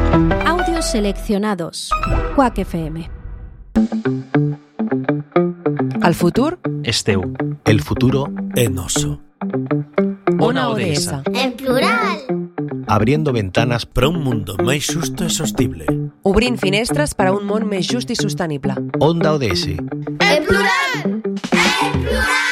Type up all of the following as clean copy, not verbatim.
Audios seleccionados. Quack FM. El futur és teu. El futuro es noso. Ona ODS. En plural. Abriendo ventanas para un mundo más justo y sostenible. Obrint finestres per a un món més just i sostenible. Onda ODS. En plural. En plural.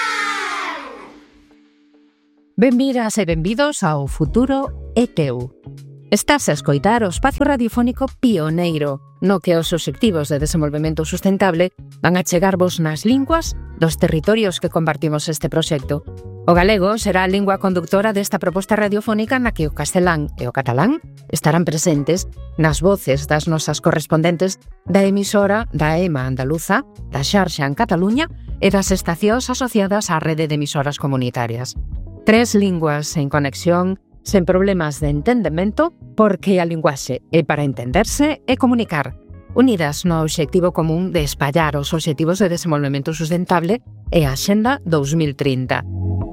Benvidas e benvidos ao Futuro é teu. Estás a escoitar o espacio radiofónico pioneiro no que os obxectivos de desenvolvemento sustentable van a chegarvos nas linguas dos territorios que compartimos este proxecto. O galego será a lingua conductora desta proposta radiofónica na que o castelán e o catalán estarán presentes nas voces das nosas correspondentes da emisora da EMA andaluza, da Xarxa en Cataluña e das estacións asociadas á rede de emisoras comunitarias. 3 linguas en conexión, sen problemas de entendemento, porque a linguaxe é para entenderse e comunicar, unidas no obxectivo común de espallar os obxectivos de desenvolvemento sustentable e a Axenda 2030.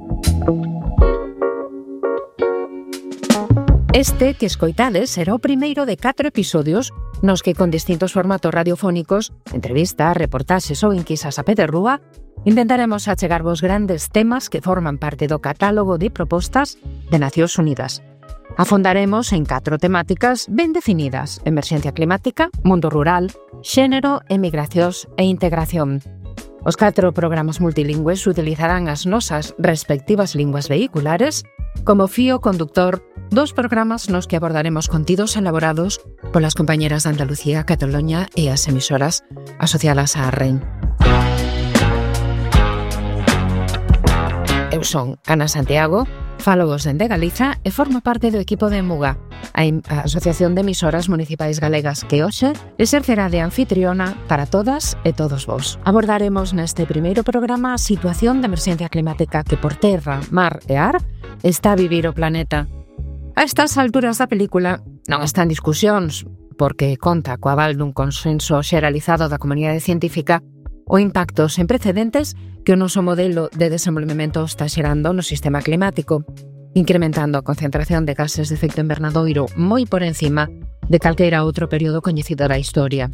Este que escoitades será o primeiro de 4 episodios nos que con distintos formatos radiofónicos, entrevistas, reportaxes ou inquisas a pé de rúa, intentaremos achegarvos grandes temas que forman parte do catálogo de propostas de Nacións Unidas. Afondaremos en 4 temáticas ben definidas: emerxencia climática, mundo rural, xénero, emigracións e integración. Os 4 programas multilingües utilizarán as nosas respectivas linguas vehiculares como fío conductor dos programas nos que abordaremos contidos elaborados polas compañeras de Andalucía, Cataluña e as emisoras asociadas á REN. Eu son Ana Santiago, fálovos dende Galiza e formo parte do equipo de MUGA, a Asociación de Emisoras Municipais Galegas, que hoxe exercerá de anfitriona para todas e todos vos. Abordaremos neste primeiro programa a situación de emerxencia climática que por terra, mar e ar está a vivir o planeta. A estas alturas da película non están discusións, porque conta co aval dun consenso xeralizado da comunidade científica o impacto sen precedentes que o noso modelo de desenvolvemento está xerando no sistema climático, incrementando a concentración de gases de efecto invernadoiro moi por encima de calquera outro período coñecido da historia.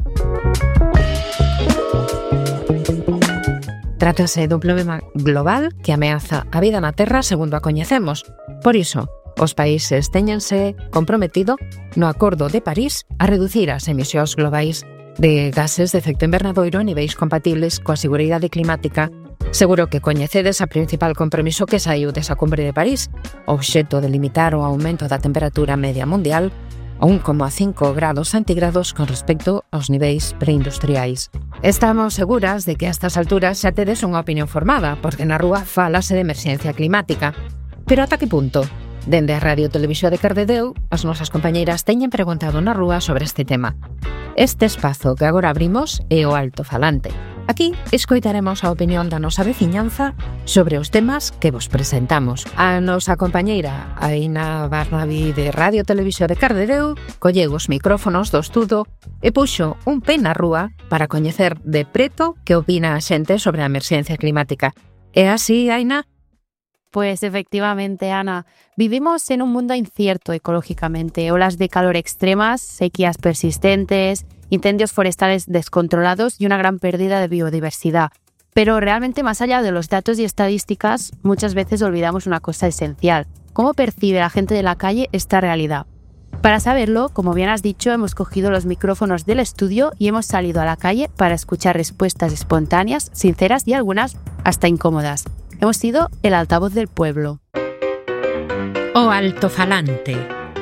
Trátase dun problema global que ameaza a vida na Terra segundo a coñecemos. Por iso, os países téñense comprometido no Acordo de París a reducir as emisións globais de gases de efecto invernadoiro a niveis compatibles coa seguridade climática. Seguro que coñecedes a principal compromiso que saiu desa cumbre de París, o obxecto de limitar o aumento da temperatura media mundial a 1,5 grados centígrados con respecto aos niveis preindustriais. Estamos seguras de que a estas alturas xa tedes unha opinión formada, porque na rúa falase de emerxencia climática. Pero ata que punto? Dende a Radio Televisión de Cardedeu, as nosas compañeiras teñen preguntado na rúa sobre este tema. Este espazo que agora abrimos é o Alto Falante. Aquí escoitaremos a opinión da nosa veciñanza sobre os temas que vos presentamos. A nosa compañeira Aina Barnaby de Radio Televisión de Cardedeu colleu os micrófonos do estudo e puxo un pé na rúa para coñecer de preto que opina a xente sobre a emerxencia climática. É así, Aina? Pues efectivamente, Ana, vivimos en un mundo incierto ecológicamente, olas de calor extremas, sequías persistentes, incendios forestales descontrolados y una gran pérdida de biodiversidad. Pero realmente, más allá de los datos y estadísticas, muchas veces olvidamos una cosa esencial: ¿cómo percibe la gente de la calle esta realidad? Para saberlo, como bien has dicho, hemos cogido los micrófonos del estudio y hemos salido a la calle para escuchar respuestas espontáneas, sinceras y algunas hasta incómodas. Hemos sido el altavoz del pueblo. O altofalante.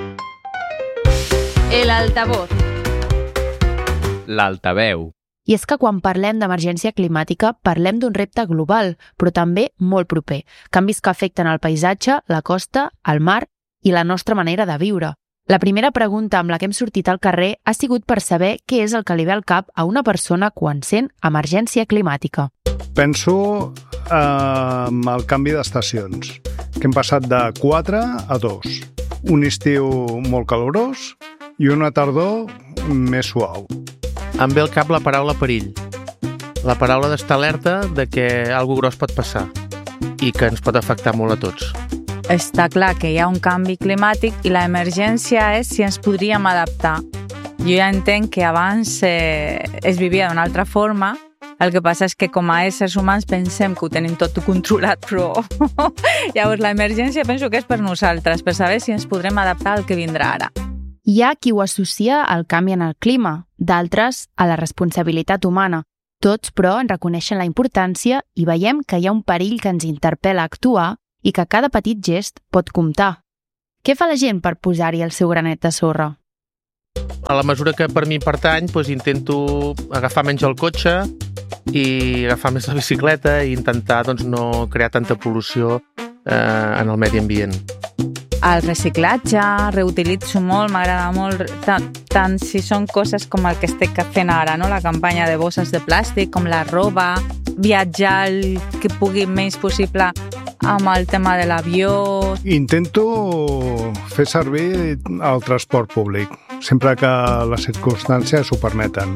El altavoz. L'altaveu. I és que quan parlem d'emergència climàtica parlem d'un repte global, però també molt proper. Canvis que afecten el paisatge, la costa, el mar i la nostra manera de viure. La primera pregunta amb la que hem sortit al carrer ha sigut per saber què és el que li ve al cap a una persona quan sent emergència climàtica. Penso en el canvi d'estacions, que hem passat de 4 a 2. Un estiu molt calorós i una tardor més suau. Em ve al cap la paraula perill. La paraula d'estar alerta de que alguna gros pot passar i que ens pot afectar molt a tots. està clar que hi ha un canvi climàtic i l'emergència és si ens podríem adaptar. Jo ja entenc que abans es vivia d'una altra forma, el que passa és que com a éssers humans pensem que ho tenim tot controlat, però llavors l'emergència penso que és per nosaltres, per saber si ens podrem adaptar al que vindrà ara. Hi ha qui ho associa al canvi en el clima, d'altres a la responsabilitat humana. Tots, però, en reconeixen la importància i veiem que hi ha un perill que ens interpel·la a actuar i que cada petit gest pot comptar. Què fa la gent per posar-hi el seu granet de sorra? A la mesura que per mi pertany, intento agafar menys el cotxe i agafar més la bicicleta i intentar no crear tanta pol·lució en el medi ambient. El reciclatge, reutilitzo molt, m'agrada molt, tant si són coses com el que estic fent ara, no? La campanya de bosses de plàstic, com la roba, viatjar el que pugui menys possible amb el tema de l'avió. Intento fer servir el transport públic, sempre que les circumstàncies ho permeten.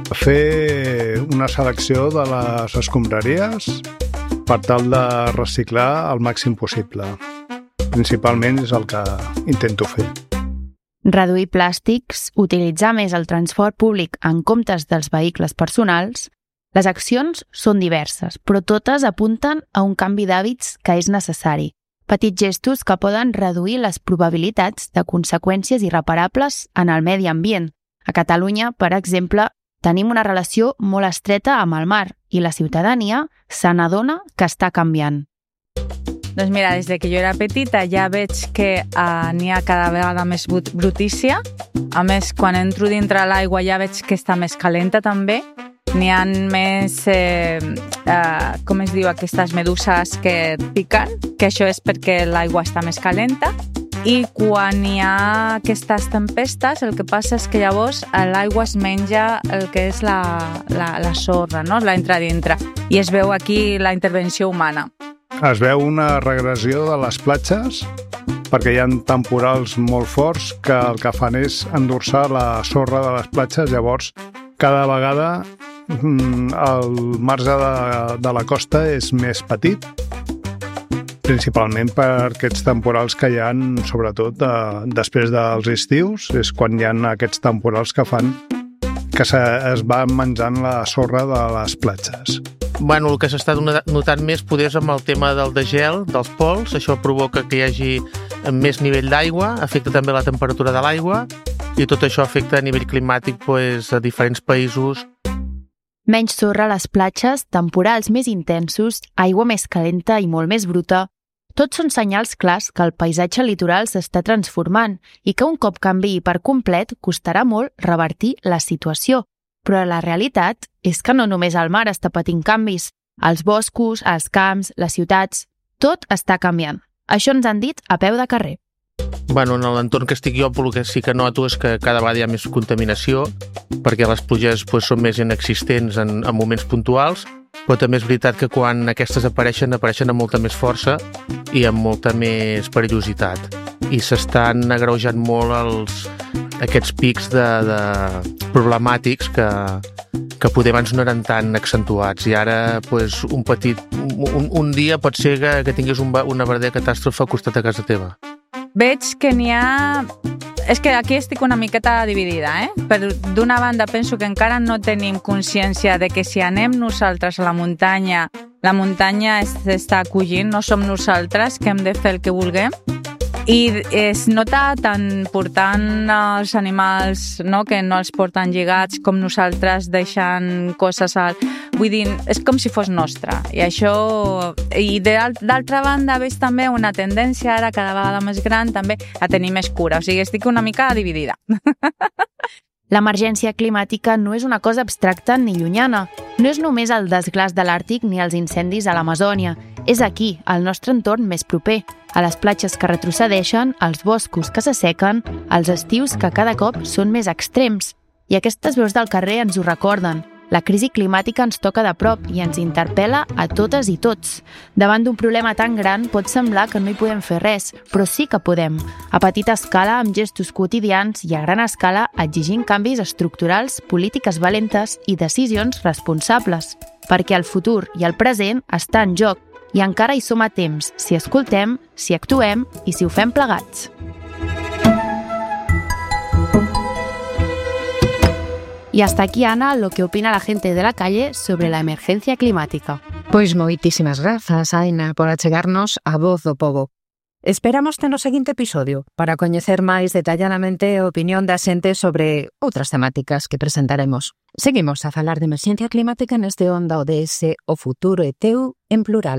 Fer una selecció de les escombraries per tal de reciclar el màxim possible. Principalment és el que intento fer. Reduir plàstics, utilitzar més el transport públic en comptes dels vehicles personals. Les accions són diverses, però totes apunten a un canvi d'hàbits que és necessari. Petits gestos que poden reduir les probabilitats de conseqüències irreparables en el medi ambient. A Catalunya, per exemple, tenim una relació molt estreta amb el mar i la ciutadania se n'adona que està canviant. Doncs mira, des que jo era petita ja veig que n'hi ha cada vegada més brutícia. A més, quan entro dintre l'aigua ja veig que està més calenta també. N'hi ha més, com es diu, aquestes meduses que piquen, que això és perquè l'aigua està més calenta. I quan hi ha aquestes tempestes, el que passa és que llavors l'aigua es menja el que és la sorra, no? La entra dintre. I es veu aquí la intervenció humana. Es veu una regressió de les platges perquè hi ha temporals molt forts que el que fan és endur-se la sorra de les platges. Llavors, cada vegada el marge de la costa és més petit, principalment per aquests temporals que hi ha, sobretot després dels estius, és quan hi ha aquests temporals que fan que es va menjant la sorra de les platges. Bueno, el que s'està notant més poder és amb el tema del degel, dels pols. Això provoca que hi hagi més nivell d'aigua, afecta també la temperatura de l'aigua i tot això afecta a nivell climàtic a diferents països. Menys sorra a les platges, temporals més intensos, aigua més calenta i molt més bruta. Tots són senyals clars que el paisatge litoral s'està transformant i que un cop canviï per complet costarà molt revertir la situació. Però la realitat és que no només el mar està patint canvis. Els boscos, els camps, les ciutats, tot està canviant. Això ens han dit a peu de carrer. Bueno, en l'entorn que estic jo, el que sí que noto és que cada vegada hi ha més contaminació, perquè les pluges són més inexistents en moments puntuals, però també és veritat que quan aquestes apareixen amb molta més força i amb molta més perillositat. I s'estan agreujant molt aquests pics de problemàtics que poder abans no eren tan accentuats. I ara un dia pot ser que tinguis una verdadera catàstrofe al costat de casa teva. Veig que n'hi ha... És que aquí estic una miqueta dividida, D'una banda penso que encara no tenim consciència de que si anem nosaltres a la muntanya s'està acollint, no som nosaltres que hem de fer el que vulguem. I es nota tant portant els animals, no, que no els porten lligats, com nosaltres deixant coses Vull dir, és com si fos nostre. I d'altra banda veig també una tendència ara cada vegada més gran també a tenir més cura. O sigui, estic una mica dividida. L'emergència climàtica no és una cosa abstracta ni llunyana. No és només el desglaç de l'Àrtic ni els incendis a l'Amazònia. És aquí, al nostre entorn més proper, a les platges que retrocedeixen, als boscos que s'assequen, als estius que cada cop són més extrems. I aquestes veus del carrer ens ho recorden. La crisi climàtica ens toca de prop i ens interpel·la a totes i tots. Davant d'un problema tan gran pot semblar que no hi podem fer res, però sí que podem. A petita escala, amb gestos quotidians i a gran escala, exigint canvis estructurals, polítiques valentes i decisions responsables. Perquè el futur i el present estan en joc I encara hi som a temps, si escoltem, si actuem i si ho fem plegats. Y hasta aquí, Ana, lo que opina la gente de la calle sobre la emergencia climática. Pois moitísimas grazas, Aina, por achegarnos a Voz do Pobo. Esperamos no seguinte episodio para coñecer máis detalladamente a opinión da xente sobre outras temáticas que presentaremos. Seguimos a falar de emerxencia climática neste Onda ODS, o futuro é teu en plural.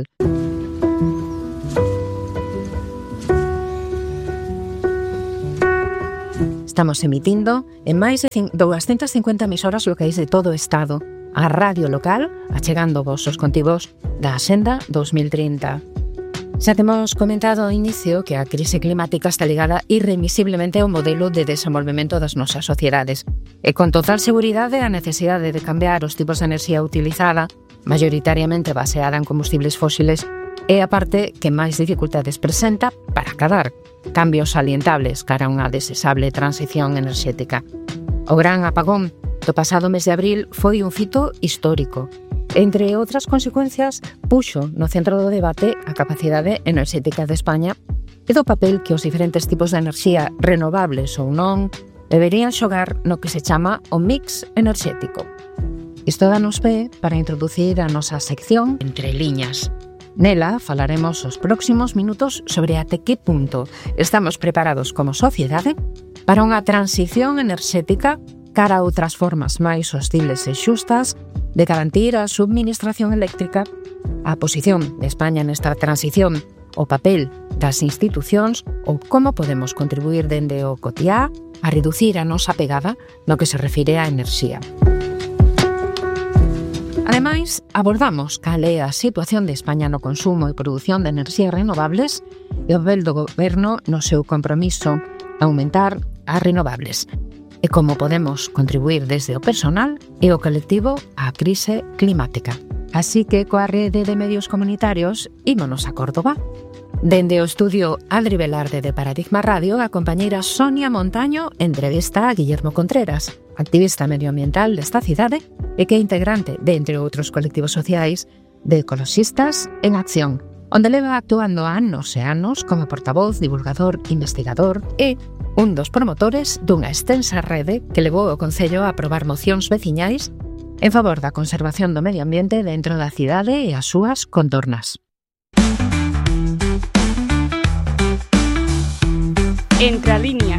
Estamos emitindo en máis de 250 emisoras locais de todo o Estado, a radio local, achegando vos os contivos da Axenda 2030. Xa temos comentado ao inicio que a crise climática está ligada irremisiblemente ao modelo de desenvolvemento das nosas sociedades e con total seguridade a necesidade de cambiar os tipos de enerxía utilizada, maioritariamente baseada en combustibles fósiles, é a parte que máis dificultades presenta para acadar cambios salientables cara a unha desexable transición enerxética. O gran apagón do pasado mes de abril foi un fito histórico. Entre outras consecuencias, puxo no centro do debate a capacidade enerxética de España e do papel que os diferentes tipos de enerxía renovables ou non deberían xogar no que se chama o mix enerxético. Isto danos pé para introducir a nosa sección Entre liñas. Nela falaremos os próximos minutos sobre até que punto estamos preparados como sociedade para unha transición enerxética cara a outras formas máis sostibles e xustas de garantir a subministración eléctrica, a posición de España nesta transición, o papel das institucións ou como podemos contribuir dende o cotiá a reducir a nosa pegada no que se refire á enerxía. Ademais, abordamos cal é a situación de España no consumo e produción de enerxías renovables e o papel do goberno no seu compromiso a aumentar as renovables e como podemos contribuir desde o personal e o colectivo á crise climática. Así que coa rede de medios comunitarios ímonos a Córdoba. Dende o estudio Adri Velarde de Paradigma Radio, a compañeira Sonia Montaño entrevista a Guillermo Contreras, activista medioambiental desta cidade e que é integrante, de entre outros colectivos sociais, de Ecoloxistas en Acción, onde leva actuando anos e anos como portavoz, divulgador, investigador e un dos promotores dunha extensa rede que levou o Concello a aprobar mocións veciñais en favor da conservación do medio ambiente dentro da cidade e as súas contornas. Entre líneas.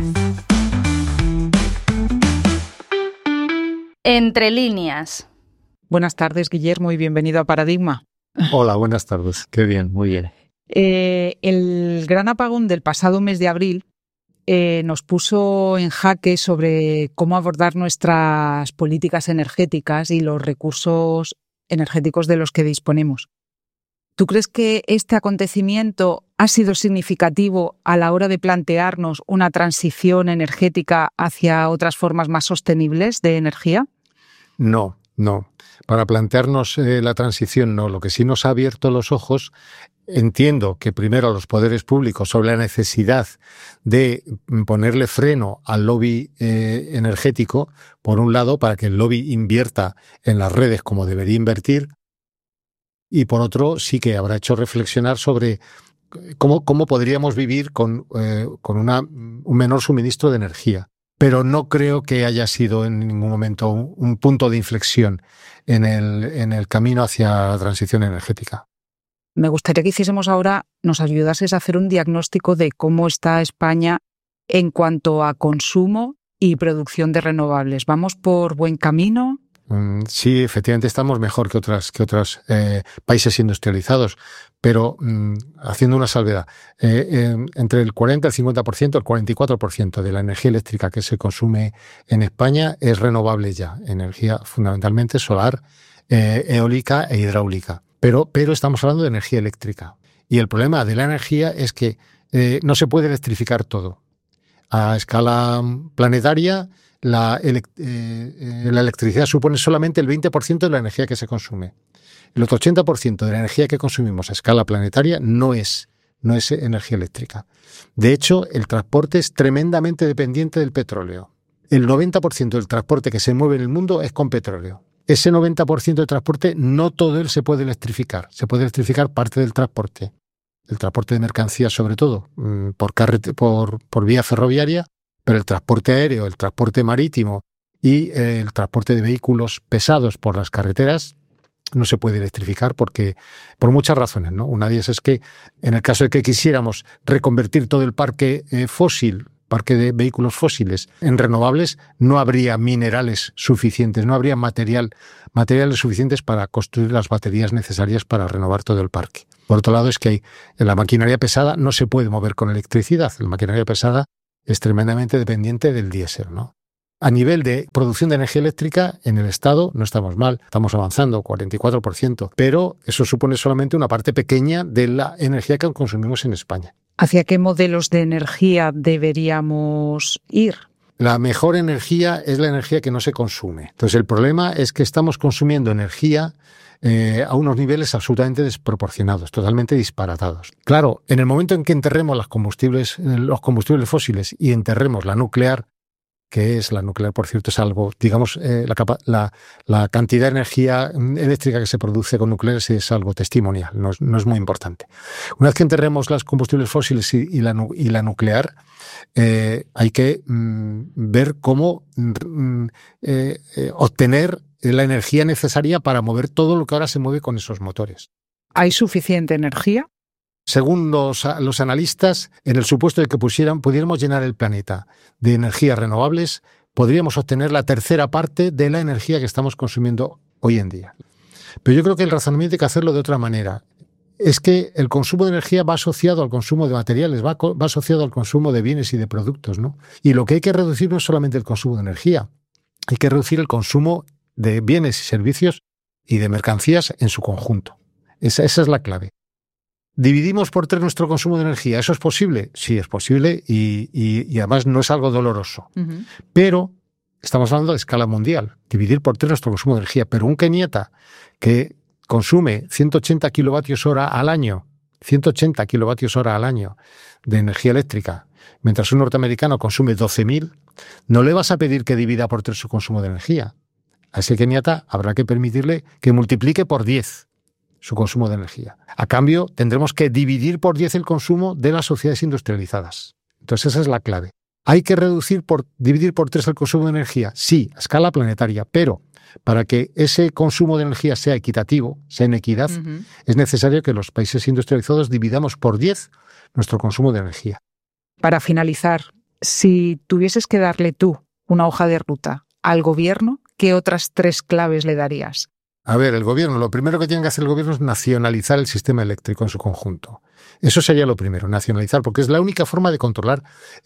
Entre líneas. Buenas tardes, Guillermo, y bienvenido a Paradigma. Hola, buenas tardes. Qué bien, muy bien. El gran apagón del pasado mes de abril nos puso en jaque sobre cómo abordar nuestras políticas energéticas y los recursos energéticos de los que disponemos. ¿Tú crees que este acontecimiento ha sido significativo a la hora de plantearnos una transición energética hacia otras formas más sostenibles de energía? No. Para plantearnos la transición, no. Lo que sí nos ha abierto los ojos, entiendo que primero los poderes públicos sobre la necesidad de ponerle freno al lobby energético, por un lado, para que el lobby invierta en las redes como debería invertir, y por otro, sí que habrá hecho reflexionar sobre cómo podríamos vivir con un menor suministro de energía. Pero no creo que haya sido en ningún momento un punto de inflexión en el camino hacia la transición energética. Me gustaría que hiciésemos ahora, nos ayudases a hacer un diagnóstico de cómo está España en cuanto a consumo y producción de renovables. ¿Vamos por buen camino? Sí, efectivamente estamos mejor que otros países industrializados, pero haciendo una salvedad, entre el 40 y el 50%, el 44% de la energía eléctrica que se consume en España es renovable ya, energía fundamentalmente solar, eólica e hidráulica. Pero estamos hablando de energía eléctrica. Y el problema de la energía es que no se puede electrificar todo. A escala planetaria, la electricidad supone solamente el 20% de la energía que se consume. El otro 80% de la energía que consumimos a escala planetaria no es energía eléctrica. De hecho, el transporte es tremendamente dependiente del petróleo. El 90% del transporte que se mueve en el mundo es con petróleo. ese 90% de transporte, no todo él se puede electrificar. Se puede electrificar parte del transporte. El transporte de mercancías, sobre todo, por vía ferroviaria, pero el transporte aéreo, el transporte marítimo y el transporte de vehículos pesados por las carreteras no se puede electrificar porque por muchas razones, ¿no? Una de ellas es que en el caso de que quisiéramos reconvertir todo el parque parque de vehículos fósiles en renovables, no habría minerales suficientes, no habría materiales suficientes para construir las baterías necesarias para renovar todo el parque. Por otro lado, es que la maquinaria pesada no se puede mover con electricidad. La maquinaria pesada es tremendamente dependiente del diésel, ¿no? A nivel de producción de energía eléctrica, en el Estado no estamos mal, estamos avanzando, 44%, pero eso supone solamente una parte pequeña de la energía que consumimos en España. ¿Hacia qué modelos de energía deberíamos ir? La mejor energía es la energía que no se consume. Entonces, el problema es que estamos consumiendo energía a unos niveles absolutamente desproporcionados, totalmente disparatados. Claro, en el momento en que enterremos los combustibles fósiles y enterremos la nuclear, por cierto, es algo, digamos, la cantidad de energía eléctrica que se produce con nucleares es algo testimonial, no es muy importante. Una vez que enterremos los combustibles fósiles y la nuclear, hay que ver cómo obtener la energía necesaria para mover todo lo que ahora se mueve con esos motores. ¿Hay suficiente energía? Según los analistas, en el supuesto de que pudiéramos llenar el planeta de energías renovables, podríamos obtener la tercera parte de la energía que estamos consumiendo hoy en día. Pero yo creo que el razonamiento hay que hacerlo de otra manera. Es que el consumo de energía va asociado al consumo de materiales, va asociado al consumo de bienes y de productos, ¿no? Y lo que hay que reducir no es solamente el consumo de energía, hay que reducir el consumo de bienes y servicios y de mercancías en su conjunto. Esa es la clave. ¿Dividimos por 3 nuestro consumo de energía? ¿Eso es posible? Sí, es posible y además no es algo doloroso. Uh-huh. Pero estamos hablando de escala mundial. Dividir por 3 nuestro consumo de energía. Pero un keniata que consume 180 kilovatios hora al año de energía eléctrica, mientras un norteamericano consume 12.000, no le vas a pedir que divida por 3 su consumo de energía. A ese keniata habrá que permitirle que multiplique por 10 su consumo de energía. A cambio, tendremos que dividir por 10 el consumo de las sociedades industrializadas. Entonces, esa es la clave. ¿Hay que dividir por 3 el consumo de energía? Sí, a escala planetaria, pero para que ese consumo de energía sea equitativo, sea en equidad, uh-huh, es necesario que los países industrializados dividamos por 10 nuestro consumo de energía. Para finalizar, si tuvieses que darle tú una hoja de ruta al gobierno, ¿qué otras 3 claves le darías? A ver, lo primero que tiene que hacer el gobierno es nacionalizar el sistema eléctrico en su conjunto. Eso sería lo primero, nacionalizar, porque es la única forma de controlar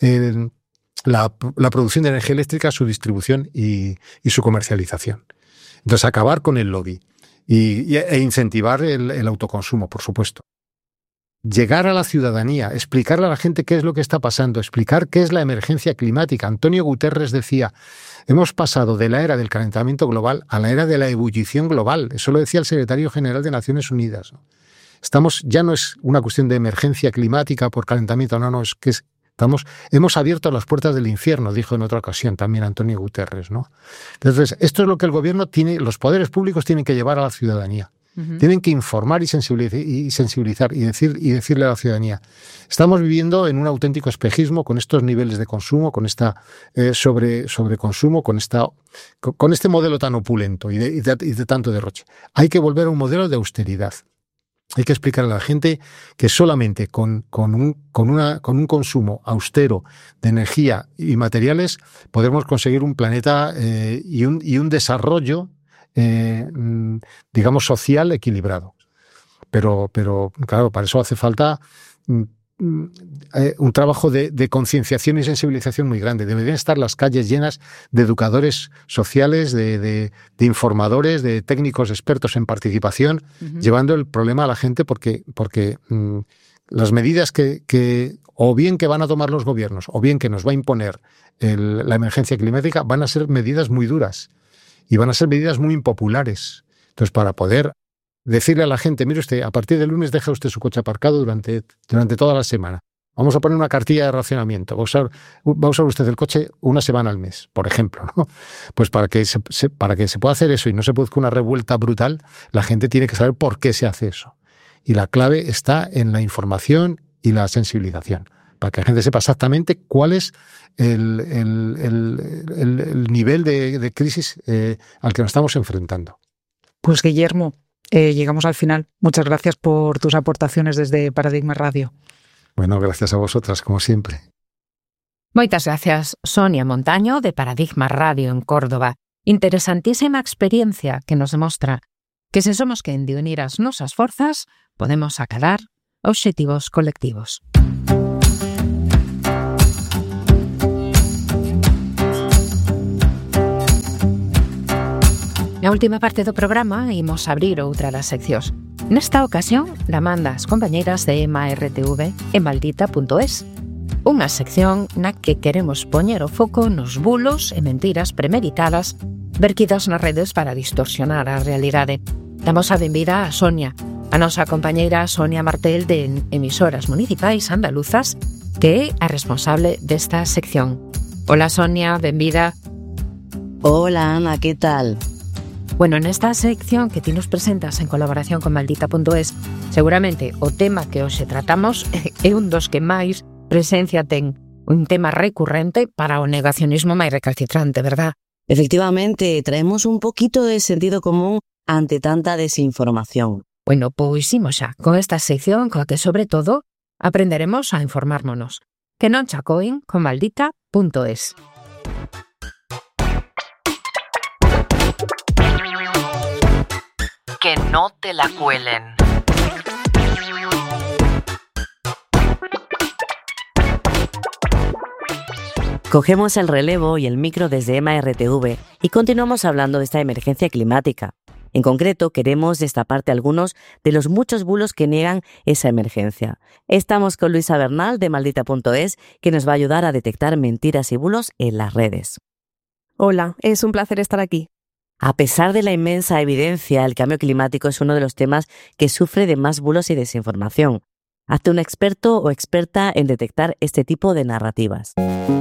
la producción de energía eléctrica, su distribución y su comercialización. Entonces, acabar con el lobby e incentivar el autoconsumo, por supuesto. Llegar a la ciudadanía, explicarle a la gente qué es lo que está pasando, explicar qué es la emergencia climática. Antonio Guterres decía, hemos pasado de la era del calentamiento global a la era de la ebullición global. Eso lo decía el secretario general de Naciones Unidas. Ya no es una cuestión de emergencia climática por calentamiento, es que hemos abierto las puertas del infierno, dijo en otra ocasión también Antonio Guterres, ¿no? Entonces, esto es lo que el gobierno los poderes públicos tienen que llevar a la ciudadanía. Uh-huh. Tienen que informar y sensibilizar y decirle a la ciudadanía. Estamos viviendo en un auténtico espejismo con estos niveles de consumo, con esta sobreconsumo, con este modelo tan opulento y de tanto derroche. Hay que volver a un modelo de austeridad. Hay que explicarle a la gente que solamente con un consumo austero de energía y materiales podemos conseguir un planeta y un desarrollo digamos social equilibrado, pero claro, para eso hace falta un trabajo de concienciación y sensibilización muy grande. Deberían estar las calles llenas de educadores sociales, de informadores, de técnicos expertos en participación, uh-huh, llevando el problema a la gente porque las medidas que o bien que van a tomar los gobiernos o bien que nos va a imponer la emergencia climática van a ser medidas muy duras y van a ser medidas muy impopulares. Entonces, para poder decirle a la gente, mire usted, a partir del lunes deja usted su coche aparcado durante toda la semana. Vamos a poner una cartilla de racionamiento. Va a usar usted el coche una semana al mes, por ejemplo, ¿no? Pues para que se pueda hacer eso y no se produzca una revuelta brutal, la gente tiene que saber por qué se hace eso. Y la clave está en la información y la sensibilización, para que la gente sepa exactamente cuál es el nivel de crisis al que nos estamos enfrentando. Pues Guillermo, llegamos al final. Muchas gracias por tus aportaciones desde Paradigma Radio. Bueno, gracias a vosotras, como siempre. Moitas gracias, Sonia Montaño, de Paradigma Radio en Córdoba. Interesantísima experiencia que nos demostra que se somos quen de unir as nosas forzas, podemos acadar obxectivos colectivos. Na última parte do programa imos abrir outra das seccións. Nesta ocasión, la manda as compañeiras de EMA-RTV en maldita.es. Unha sección na que queremos poñer o foco nos bulos e mentiras premeditadas verquidas nas redes para distorsionar a realidade. Damos a benvida a Sonia, a nosa compañeira Sonia Martel de Emisoras Municipais Andaluzas, que é a responsable desta sección. Hola Sonia, benvida. Hola Ana, que tal? Bueno, nesta sección que ti nos presentas en colaboración con maldita.es, seguramente o tema que hoxe tratamos é un dos que máis presencia ten, un tema recurrente para o negacionismo máis recalcitrante, verdad? Efectivamente, traemos un poquito de sentido común ante tanta desinformación. Bueno, pois imos xa con esta sección coa que, sobre todo, aprenderemos a informármonos. Que non chacoen con maldita.es. Que no te la cuelen. Cogemos el relevo y el micro desde EMA-RTV y continuamos hablando de esta emergencia climática. En concreto, queremos destaparte algunos de los muchos bulos que niegan esa emergencia. Estamos con Luisa Bernal de maldita.es, que nos va a ayudar a detectar mentiras y bulos en las redes. Hola, es un placer estar aquí. A pesar de la inmensa evidencia, el cambio climático es uno de los temas que sufre de más bulos y desinformación. Hazte un experto o experta en detectar este tipo de narrativas.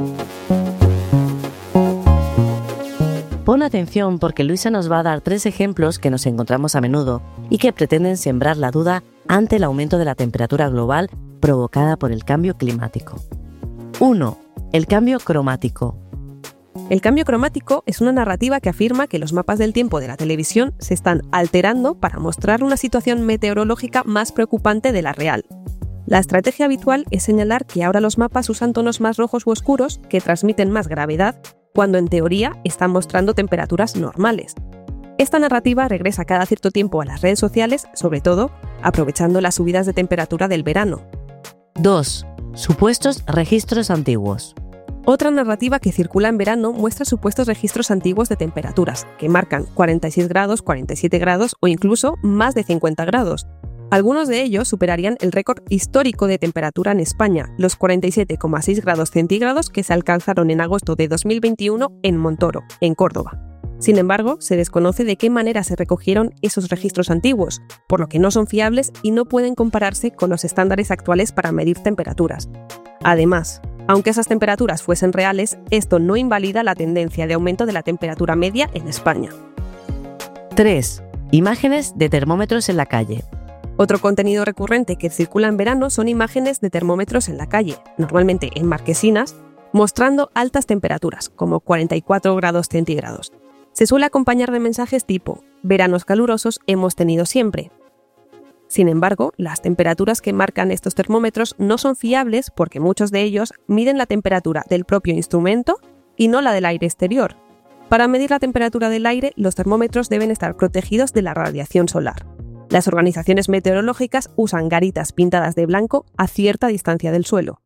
Pon atención porque Luisa nos va a dar 3 ejemplos que nos encontramos a menudo y que pretenden sembrar la duda ante el aumento de la temperatura global provocada por el cambio climático. 1. El cambio cromático. El cambio cromático es una narrativa que afirma que los mapas del tiempo de la televisión se están alterando para mostrar una situación meteorológica más preocupante de la real. La estrategia habitual es señalar que ahora los mapas usan tonos más rojos u oscuros que transmiten más gravedad, cuando en teoría están mostrando temperaturas normales. Esta narrativa regresa cada cierto tiempo a las redes sociales, sobre todo aprovechando las subidas de temperatura del verano. 2. Supuestos registros antiguos. Otra narrativa que circula en verano muestra supuestos registros antiguos de temperaturas, que marcan 46 grados, 47 grados o incluso más de 50 grados. Algunos de ellos superarían el récord histórico de temperatura en España, los 47,6 grados centígrados que se alcanzaron en agosto de 2021 en Montoro, en Córdoba. Sin embargo, se desconoce de qué manera se recogieron esos registros antiguos, por lo que no son fiables y no pueden compararse con los estándares actuales para medir temperaturas. Además, aunque esas temperaturas fuesen reales, esto no invalida la tendencia de aumento de la temperatura media en España. 3. Imágenes de termómetros en la calle. Otro contenido recurrente que circula en verano son imágenes de termómetros en la calle, normalmente en marquesinas, mostrando altas temperaturas, como 44 grados centígrados. Se suele acompañar de mensajes tipo «Veranos calurosos hemos tenido siempre». Sin embargo, las temperaturas que marcan estos termómetros no son fiables porque muchos de ellos miden la temperatura del propio instrumento y no la del aire exterior. Para medir la temperatura del aire, los termómetros deben estar protegidos de la radiación solar. Las organizaciones meteorológicas usan garitas pintadas de blanco a cierta distancia del suelo.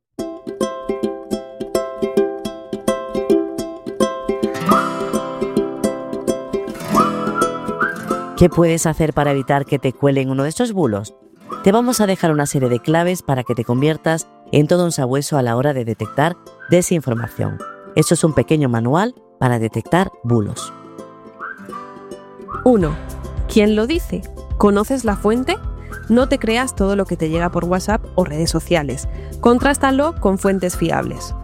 ¿Qué puedes hacer para evitar que te cuelen uno de estos bulos? Te vamos a dejar una serie de claves para que te conviertas en todo un sabueso a la hora de detectar desinformación. Esto es un pequeño manual para detectar bulos. 1. ¿Quién lo dice? ¿Conoces la fuente? No te creas todo lo que te llega por WhatsApp o redes sociales. Contrástalo con fuentes fiables.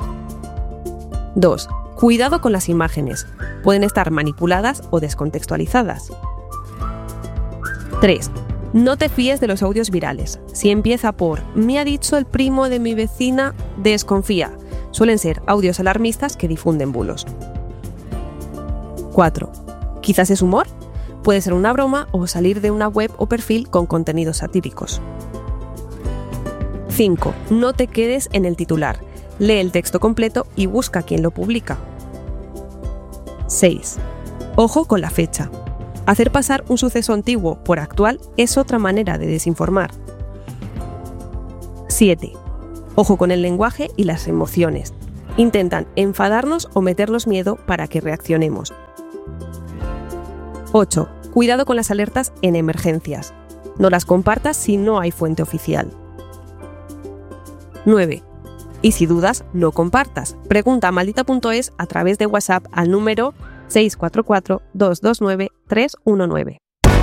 2. Cuidado con las imágenes. Pueden estar manipuladas o descontextualizadas. 3. No te fíes de los audios virales. Si empieza por "me ha dicho el primo de mi vecina", desconfía. Suelen ser audios alarmistas que difunden bulos. 4. ¿Quizás es humor? Puede ser una broma o salir de una web o perfil con contenidos satíricos. 5. No te quedes en el titular. Lee el texto completo y busca quién lo publica. 6. Ojo con la fecha. Hacer pasar un suceso antiguo por actual es otra manera de desinformar. 7. Ojo con el lenguaje y las emociones. Intentan enfadarnos o meternos miedo para que reaccionemos. 8. Cuidado con las alertas en emergencias. No las compartas si no hay fuente oficial. 9. Y si dudas, no compartas. Pregunta a maldita.es a través de WhatsApp al número 644-229-319.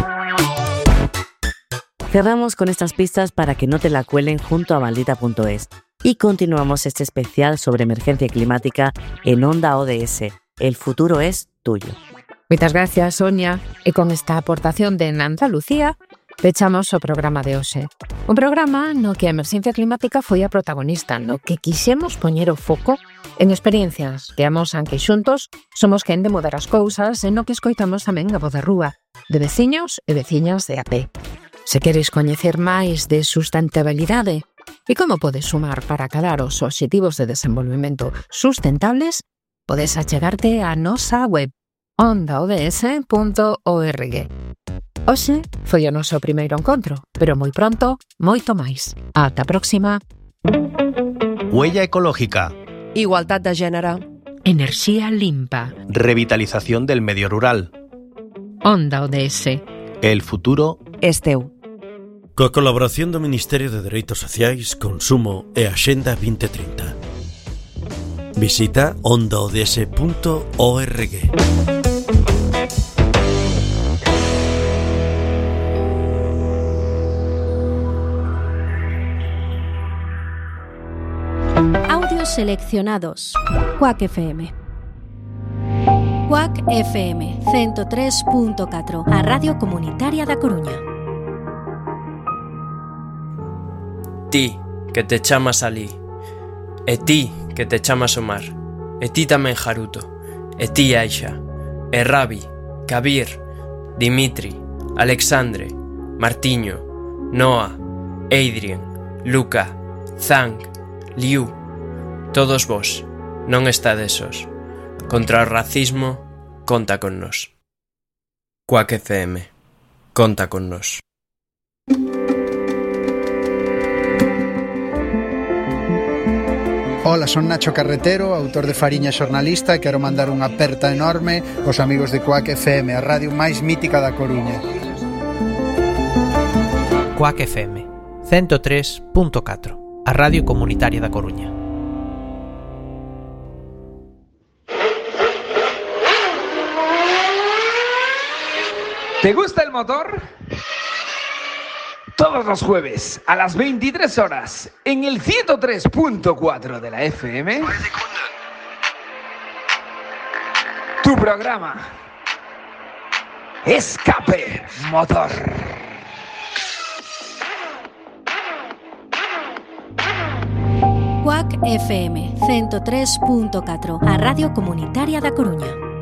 Cerramos con estas pistas para que no te la cuelen junto a maldita.es y continuamos este especial sobre emergencia climática en Onda ODS. El futuro es tuyo. Muchas gracias, Sonia. Y con esta aportación de Andalucía, pechamos o programa de hoxe. Un programa no que a emerxencia climática foi a protagonista, no que quixemos poñer o foco en experiencias que amosan que xuntos somos quen de mudar as cousas e no que escoitamos tamén a voz da rúa, de veciños e veciñas de a pé. Se queres coñecer máis de sustentabilidade e como podes sumar para calar os obxectivos de desenvolvemento sustentables, podes achegarte a nosa web ondaods.org. Hoxe foi o noso primeiro encontro, pero moi pronto, moito máis. Ata a próxima. Huella ecológica. Igualdad de género. Enerxía limpa. Revitalización del medio rural. Onda ODS. El futuro es teu. Coa colaboración do Ministerio de Dereitos Sociais, Consumo e Axenda 2030. Visita ondaods.org. Audios seleccionados. Quack FM. Quack FM 103.4, a Radio Comunitaria da Coruña. Ti, que te chamas Alí, e ti, que te chamas Omar, e ti tamén Jaruto, e ti Aisha, e Rabi, Kabir, Dimitri, Alexandre, Martiño, Noah, Adrian, Luca, Zhang, Liu, todos vos, non estades sós. Contra o racismo, conta con nós. Quack FM, conta con nós. Ola, son Nacho Carretero, autor de Fariña xornalista, e quero mandar unha aperta enorme aos amigos de Quack FM, a radio máis mítica da Coruña. Quack FM 103.4, a Radio Comunitaria da Coruña. ¿Te gusta el motor? Todos los jueves a las 23 horas en el 103.4 de la FM. Tu programa Escape Motor. Quack FM 103.4, a Radio Comunitaria da Coruña.